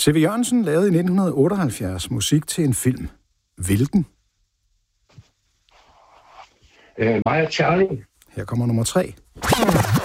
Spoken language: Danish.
C.V. Jørgensen lavede i 1978 musik til en film. Hvilken? Mig og Charlie. Her kommer nummer 3.